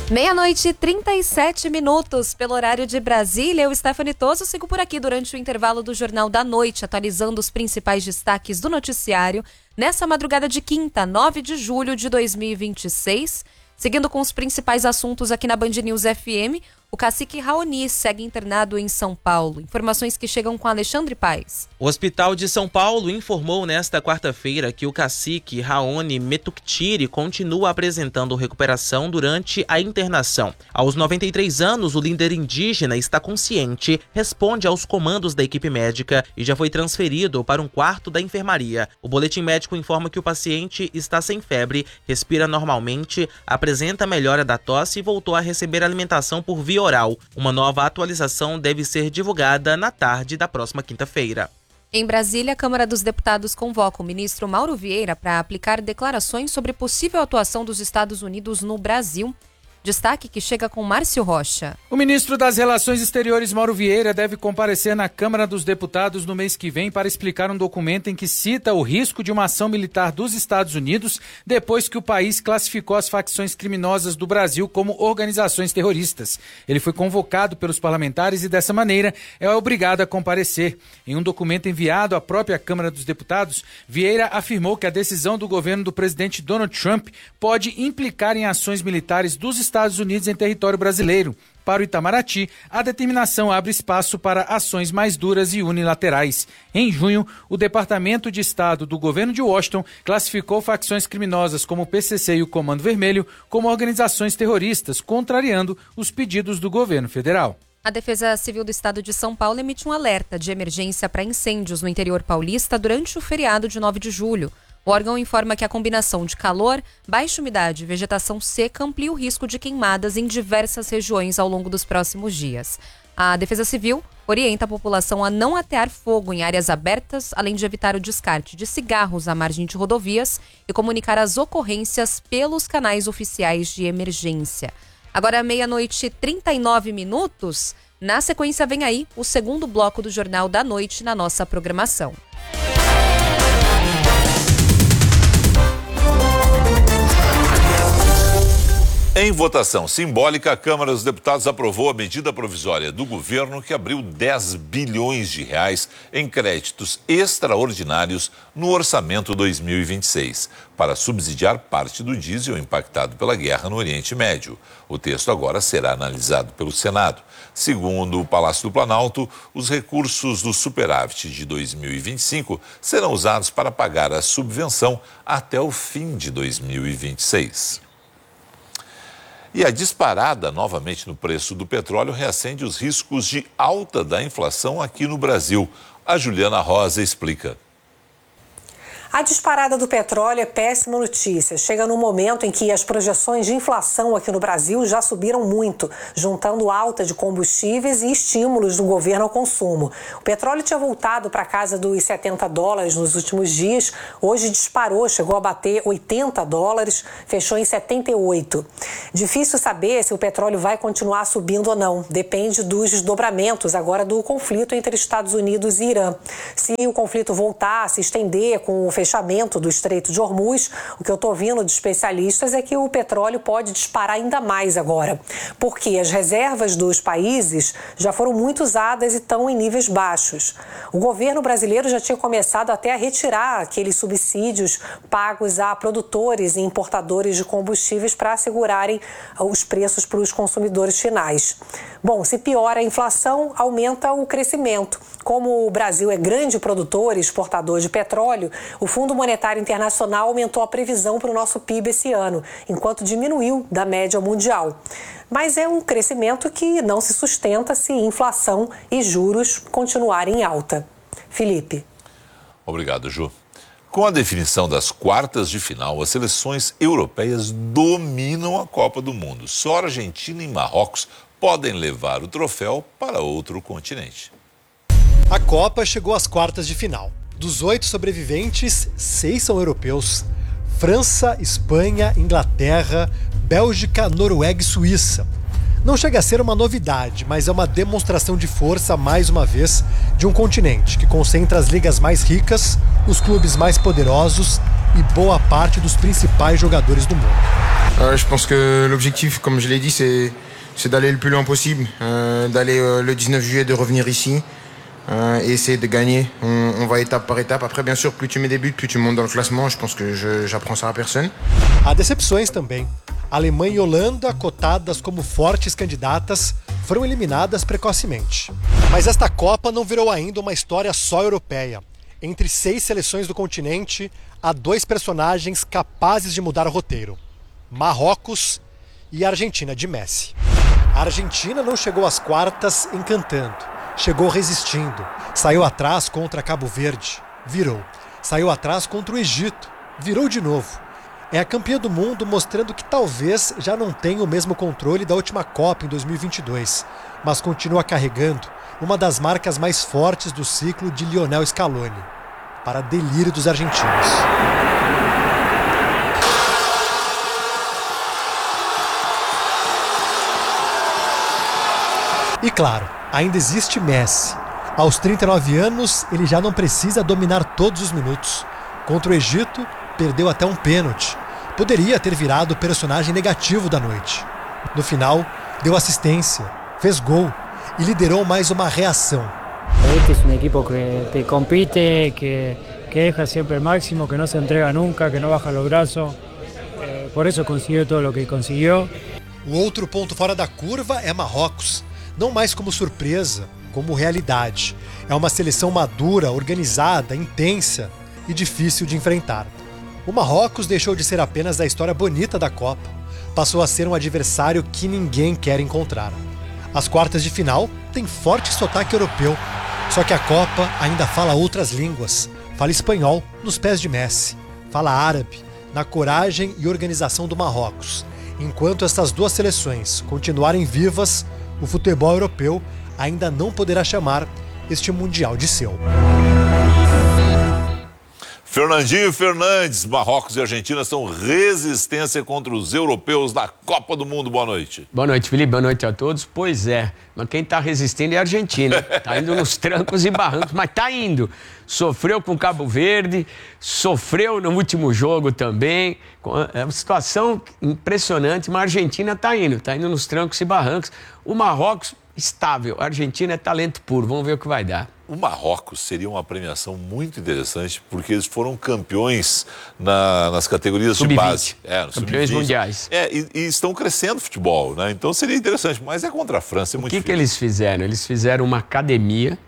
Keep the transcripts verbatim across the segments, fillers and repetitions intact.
Meia-noite e trinta e sete minutos pelo horário de Brasília. Eu, Stephanie Toso, sigo por aqui durante o intervalo do Jornal da Noite, atualizando os principais destaques do noticiário nessa madrugada de quinta, nove de julho de dois mil e vinte e seis. Seguindo com os principais assuntos aqui na Band News F M, o cacique Raoni segue internado em São Paulo. Informações que chegam com Alexandre Paes. O Hospital de São Paulo informou nesta quarta-feira que o cacique Raoni Metuktiri continua apresentando recuperação durante a internação. Aos noventa e três anos, o líder indígena está consciente, responde aos comandos da equipe médica e já foi transferido para um quarto da enfermaria. O boletim médico informa que o paciente está sem febre, respira normalmente, apresenta melhora da tosse e voltou a receber alimentação por via oral. Uma nova atualização deve ser divulgada na tarde da próxima quinta-feira. Em Brasília, a Câmara dos Deputados convoca o ministro Mauro Vieira para aplicar declarações sobre possível atuação dos Estados Unidos no Brasil. Destaque que chega com Márcio Rocha. O ministro das Relações Exteriores, Mauro Vieira, deve comparecer na Câmara dos Deputados no mês que vem para explicar um documento em que cita o risco de uma ação militar dos Estados Unidos depois que o país classificou as facções criminosas do Brasil como organizações terroristas. Ele foi convocado pelos parlamentares e, dessa maneira, é obrigado a comparecer. Em um documento enviado à própria Câmara dos Deputados, Vieira afirmou que a decisão do governo do presidente Donald Trump pode implicar em ações militares dos Estados Estados Unidos em território brasileiro. Para o Itamaraty, a determinação abre espaço para ações mais duras e unilaterais. Em junho, o Departamento de Estado do governo de Washington classificou facções criminosas como o P C C e o Comando Vermelho como organizações terroristas, contrariando os pedidos do governo federal. A Defesa Civil do Estado de São Paulo emite um alerta de emergência para incêndios no interior paulista durante o feriado de nove de julho. O órgão informa que a combinação de calor, baixa umidade e vegetação seca amplia o risco de queimadas em diversas regiões ao longo dos próximos dias. A Defesa Civil orienta a população a não atear fogo em áreas abertas, além de evitar o descarte de cigarros à margem de rodovias e comunicar as ocorrências pelos canais oficiais de emergência. Agora, meia-noite e trinta e nove minutos. Na sequência, vem aí o segundo bloco do Jornal da Noite na nossa programação. Em votação simbólica, a Câmara dos Deputados aprovou a medida provisória do governo que abriu dez bilhões de reais em créditos extraordinários no orçamento dois mil e vinte e seis, para subsidiar parte do diesel impactado pela guerra no Oriente Médio. O texto agora será analisado pelo Senado. Segundo o Palácio do Planalto, os recursos do superávit de dois mil e vinte e cinco serão usados para pagar a subvenção até o fim de dois mil e vinte e seis. E a disparada novamente no preço do petróleo reacende os riscos de alta da inflação aqui no Brasil. A Juliana Rosa explica. A disparada do petróleo é péssima notícia. Chega num momento em que as projeções de inflação aqui no Brasil já subiram muito, juntando alta de combustíveis e estímulos do governo ao consumo. O petróleo tinha voltado para a casa dos setenta dólares nos últimos dias. Hoje disparou, chegou a bater oitenta dólares, fechou em setenta e oito. Difícil saber se o petróleo vai continuar subindo ou não. Depende dos desdobramentos agora do conflito entre Estados Unidos e Irã. Se o conflito voltar a se estender com o fechamento do Estreito de Hormuz, o que eu estou ouvindo de especialistas é que o petróleo pode disparar ainda mais agora, porque as reservas dos países já foram muito usadas e estão em níveis baixos. O governo brasileiro já tinha começado até a retirar aqueles subsídios pagos a produtores e importadores de combustíveis para assegurarem os preços para os consumidores finais. Bom, se piora a inflação, aumenta o crescimento. Como o Brasil é grande produtor e exportador de petróleo, o Fundo Monetário Internacional aumentou a previsão para o nosso P I B esse ano, enquanto diminuiu da média mundial. Mas é um crescimento que não se sustenta se inflação e juros continuarem em alta. Felipe. Obrigado, Ju. Com a definição das quartas de final, as seleções europeias dominam a Copa do Mundo. Só Argentina e Marrocos podem levar o troféu para outro continente. A Copa chegou às quartas de final. Dos oito sobreviventes, seis são europeus. França, Espanha, Inglaterra, Bélgica, Noruega e Suíça. Não chega a ser uma novidade, mas é uma demonstração de força, mais uma vez, de um continente que concentra as ligas mais ricas, os clubes mais poderosos e boa parte dos principais jogadores do mundo. Euh, je pense que l'objectif, comme je l'ai dit, c'est, c'est d'aller le plus loin possible, euh, d'aller euh, le dix-neuf juillet, de revenir ici euh, et essayer de gagner. On, on va étape par étape. Après, bien sûr, plus tu mets des buts, plus tu montes dans le classement. Je pense que je, j'apprends ça à personne. Há decepções também. Alemanha e Holanda, cotadas como fortes candidatas, foram eliminadas precocemente. Mas esta Copa não virou ainda uma história só europeia. Entre seis seleções do continente, há dois personagens capazes de mudar o roteiro: Marrocos e Argentina de Messi. A Argentina não chegou às quartas encantando, chegou resistindo, saiu atrás contra Cabo Verde, virou, saiu atrás contra o Egito, virou de novo. É a campeã do mundo, mostrando que talvez já não tenha o mesmo controle da última Copa em dois mil e vinte e dois, mas continua carregando uma das marcas mais fortes do ciclo de Lionel Scaloni, para delírio dos argentinos. E claro, ainda existe Messi. Aos trinta e nove anos, ele já não precisa dominar todos os minutos. Contra o Egito, perdeu até um pênalti. Poderia ter virado o personagem negativo da noite. No final, deu assistência, fez gol e liderou mais uma reação. Este es un equipo que te compite, que, que deja siempre el máximo, que no se entrega nunca, que no baja los brazos. Eh, por eso consiguió todo lo que consiguió. O outro ponto fora da curva é Marrocos. Não mais como surpresa, como realidade. É uma seleção madura, organizada, intensa e difícil de enfrentar. O Marrocos deixou de ser apenas a história bonita da Copa. Passou a ser um adversário que ninguém quer encontrar. As quartas de final têm forte sotaque europeu. Só que a Copa ainda fala outras línguas. Fala espanhol nos pés de Messi. Fala árabe na coragem e organização do Marrocos. Enquanto essas duas seleções continuarem vivas, o futebol europeu ainda não poderá chamar este Mundial de seu. Fernandinho Fernandes, Marrocos e Argentina são resistência contra os europeus na Copa do Mundo. Boa noite. Boa noite, Felipe. Boa noite a todos. Pois é, mas quem está resistindo é a Argentina. Está indo nos trancos e barrancos, mas está indo. Sofreu com Cabo Verde, sofreu no último jogo também. É uma situação impressionante, mas a Argentina está indo. Está indo nos trancos e barrancos. O Marrocos, estável. A Argentina é talento puro. Vamos ver o que vai dar. O Marrocos seria uma premiação muito interessante, porque eles foram campeões na, nas categorias de base. É, no campeões mundiais. É, e, e estão crescendo o futebol, né? Então seria interessante, mas é contra a França, é muito difícil. O que, que eles fizeram? Eles fizeram uma academia,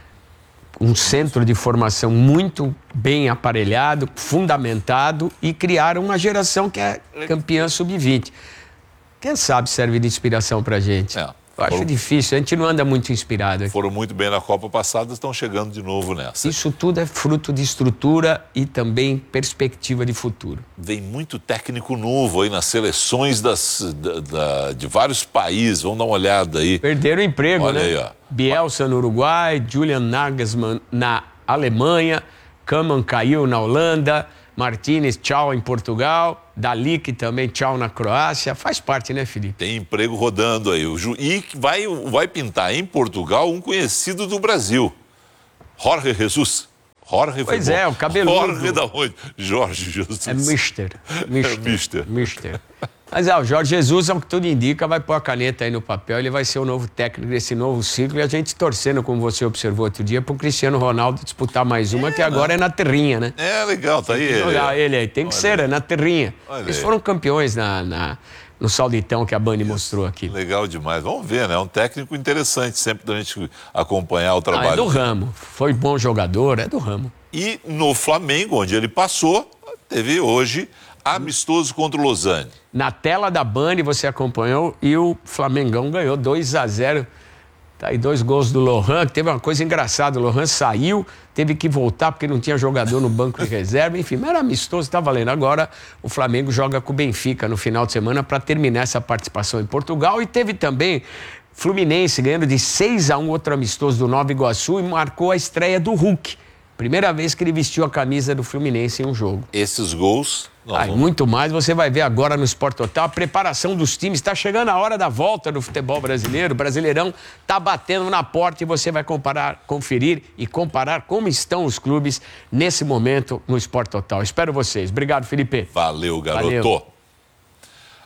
um centro de formação muito bem aparelhado, fundamentado, e criaram uma geração que é campeã sub vinte. Quem sabe serve de inspiração pra gente. É. Eu acho foram, difícil, a gente não anda muito inspirado aqui. Foram muito bem na Copa passada, estão chegando de novo nessa. Isso tudo é fruto de estrutura e também perspectiva de futuro. Vem muito técnico novo aí nas seleções das, da, da, de vários países, vamos dar uma olhada aí. Perderam o emprego, Olha né? Aí, ó. Bielsa no Uruguai, Julian Nagelsmann na Alemanha, Koeman caiu na Holanda, Martínez, tchau em Portugal, Dalic também, tchau na Croácia. Faz parte, né, Felipe? Tem emprego rodando aí. E vai, vai pintar em Portugal um conhecido do Brasil, Jorge Jesus. Jorge Pois é, o cabeludo. Jorge da onde? Jorge Jesus. É Mister. Mister. É Mister. Mister. Mas é, o Jorge Jesus, ao que tudo indica, vai pôr a caneta aí no papel, ele vai ser o novo técnico desse novo ciclo, e a gente torcendo, como você observou outro dia, para o Cristiano Ronaldo disputar mais uma, é, que agora né? é na terrinha, né? É, legal, tá aí. Olha ele aí, tem que Olha ser, é na terrinha. Olha Eles aí. foram campeões na, na, no Sauditão que a Bani mostrou aqui. Legal demais, vamos ver, né? É um técnico interessante, sempre da gente acompanhar o trabalho. Ah, é do ramo, foi bom jogador, é do ramo. E no Flamengo, onde ele passou, teve hoje amistoso contra o Lausanne. Na tela da Band você acompanhou e o Flamengão ganhou dois a zero. Tá aí dois gols do Lohan, que teve uma coisa engraçada. O Lohan saiu, teve que voltar porque não tinha jogador no banco de reserva. Enfim, mas era amistoso, tá valendo. Agora o Flamengo joga com o Benfica no final de semana para terminar essa participação em Portugal. E teve também Fluminense ganhando de seis a um outro amistoso do Nova Iguaçu e marcou a estreia do Hulk. Primeira vez que ele vestiu a camisa do Fluminense em um jogo. Esses gols... Ah, vamos... Muito mais, você vai ver agora no Sport Total. A preparação dos times, está chegando a hora da volta do futebol brasileiro. O Brasileirão está batendo na porta e você vai comparar, conferir e comparar como estão os clubes nesse momento no Sport Total. Espero vocês. Obrigado, Felipe. Valeu, garoto. Valeu.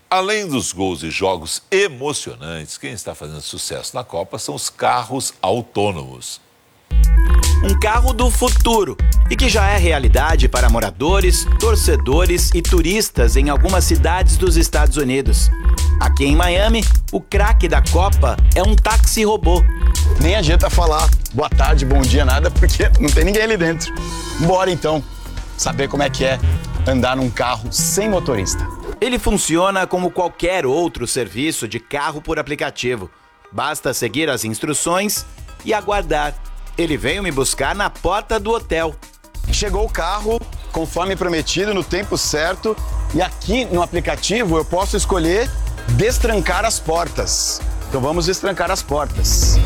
Além dos gols e jogos emocionantes, quem está fazendo sucesso na Copa são os carros autônomos. Um carro do futuro e que já é realidade para moradores, torcedores e turistas em algumas cidades dos Estados Unidos. Aqui em Miami, o craque da Copa é um táxi robô. Nem adianta falar boa tarde, bom dia, nada, porque não tem ninguém ali dentro. Bora então saber como é que é andar num carro sem motorista. Ele funciona como qualquer outro serviço de carro por aplicativo. Basta seguir as instruções e aguardar. Ele veio me buscar na porta do hotel. Chegou o carro, conforme prometido, no tempo certo. E aqui no aplicativo eu posso escolher destrancar as portas. Então vamos destrancar as portas.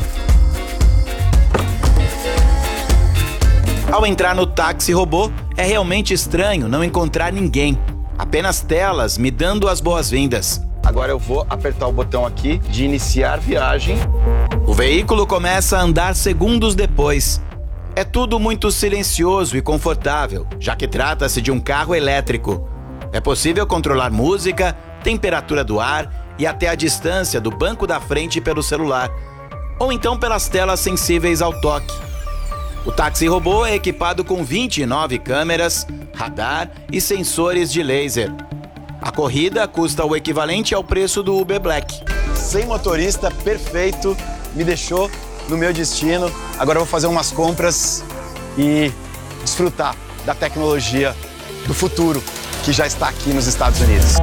Ao entrar no táxi robô, é realmente estranho não encontrar ninguém. Apenas telas me dando as boas-vindas. Agora eu vou apertar o botão aqui de iniciar viagem. O veículo começa a andar segundos depois. É tudo muito silencioso e confortável, já que trata-se de um carro elétrico. É possível controlar música, temperatura do ar e até a distância do banco da frente pelo celular, ou então pelas telas sensíveis ao toque. O táxi robô é equipado com vinte e nove câmeras, radar e sensores de laser. A corrida custa o equivalente ao preço do Uber Black. Sem motorista, perfeito, me deixou no meu destino. Agora eu vou fazer umas compras e desfrutar da tecnologia do futuro que já está aqui nos Estados Unidos.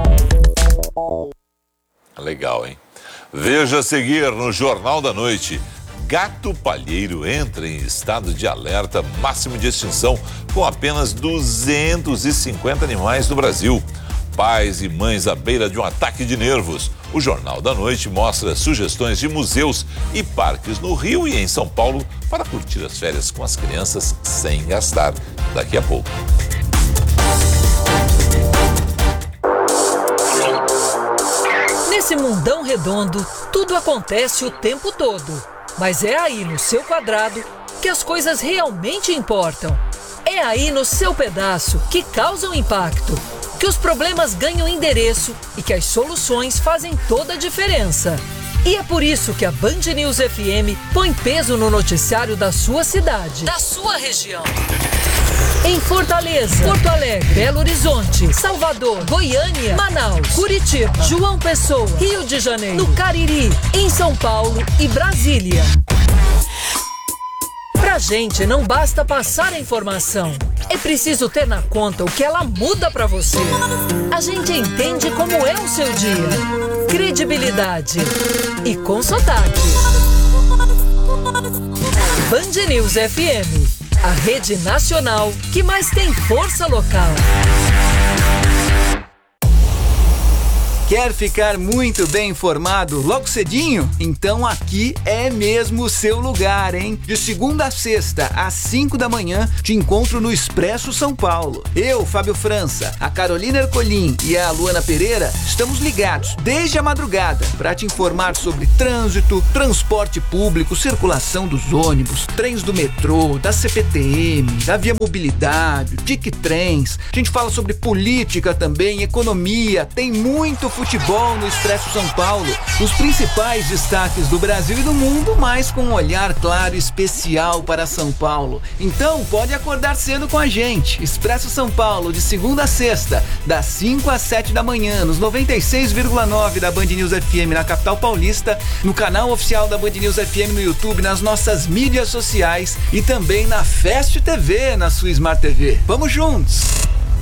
Legal, hein? Veja a seguir no Jornal da Noite. Gato palheiro entra em estado de alerta máximo de extinção com apenas duzentos e cinquenta animais no Brasil. Pais e mães à beira de um ataque de nervos. O Jornal da Noite mostra sugestões de museus e parques no Rio e em São Paulo para curtir as férias com as crianças sem gastar. Daqui a pouco. Nesse mundão redondo, tudo acontece o tempo todo. Mas é aí no seu quadrado que as coisas realmente importam. É aí no seu pedaço que causam impacto, que os problemas ganham endereço e que as soluções fazem toda a diferença. E é por isso que a Band News F M põe peso no noticiário da sua cidade, da sua região. Em Fortaleza, Porto Alegre, Belo Horizonte, Salvador, Goiânia, Manaus, Curitiba, João Pessoa, Rio de Janeiro, no Cariri, em São Paulo e Brasília. Pra gente não basta passar a informação, é preciso ter na conta o que ela muda pra você. A gente entende como é o seu dia. Credibilidade e com sotaque. Band News F M, a rede nacional que mais tem força local. Quer ficar muito bem informado logo cedinho? Então aqui é mesmo o seu lugar, hein? De segunda a sexta, às cinco da manhã, te encontro no Expresso São Paulo. Eu, Fábio França, a Carolina Ercolim e a Luana Pereira estamos ligados desde a madrugada para te informar sobre trânsito, transporte público, circulação dos ônibus, trens do metrô, da C P T M, da Via Mobilidade, Tic Trens. A gente fala sobre política também, economia, tem muito futebol no Expresso São Paulo, os principais destaques do Brasil e do mundo, mas com um olhar claro e especial para São Paulo. Então pode acordar cedo com a gente. Expresso São Paulo, de segunda a sexta, das cinco às sete da manhã, nos noventa e seis vírgula nove da Band News F M na capital paulista, no canal oficial da Band News F M no YouTube, nas nossas mídias sociais e também na Fast T V, na sua Smart T V. Vamos juntos!